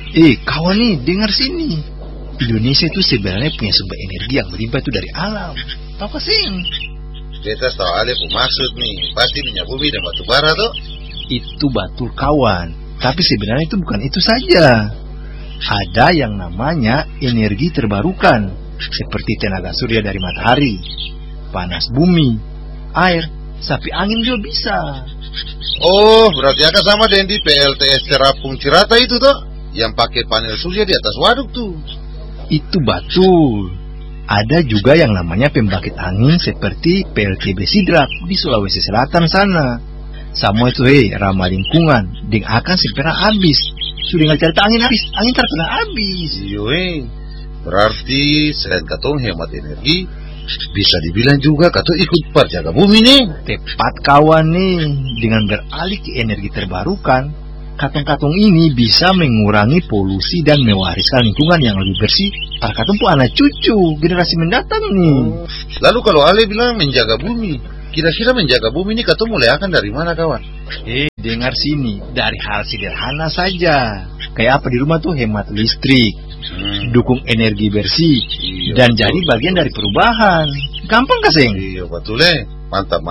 Kawan nih, dengar sini. Indonesia itu sebenarnya punya sumber energi yang berlimpah itu dari alam. Tahu gak sih? Beta tahu Ale maksud nih, pasti minyak bumi dan batu bara tuh. Itu betul kawan. Tapi sebenarnya itu bukan itu saja. Ada yang namanya energi terbarukan, seperti tenaga surya dari matahari, panas bumi, air, sapi angin juga bisa. Oh, berarti akan sama dengan di PLTS Terapung Cirata itu tuh, yang pakai panel surya di atas waduk tuh. Itu betul. Ada juga yang namanya pembangkit angin seperti PLTB Sidrap di Sulawesi Selatan sana. Semua itu ramah lingkungan, dan akan segera habis. Sudah nggak cari angin habis, angin tak pernah habis. Iya, berarti selain katong hemat energi, bisa dibilang juga katong ikut perjaga bumi nih. Tepat kawan nih, dengan beralih ke energi terbarukan, katong-katong ini bisa mengurangi polusi dan mewariskan lingkungan yang lebih bersih para katong pun anak cucu generasi mendatang nih. Lalu kalau Ale bilang menjaga bumi, kira-kira menjaga bumi ini katong mulai akan dari mana kawan? Dengar sini, dari hal sederhana saja. Kayak apa di rumah tuh hemat listrik, dukung energi bersih, dan jadi bagian dari perubahan. Gampang kasing? Iya betul mantap.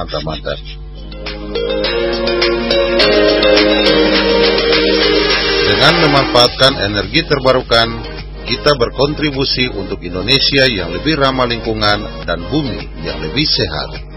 Dengan memanfaatkan energi terbarukan, kita berkontribusi untuk Indonesia yang lebih ramah lingkungan dan bumi yang lebih sehat.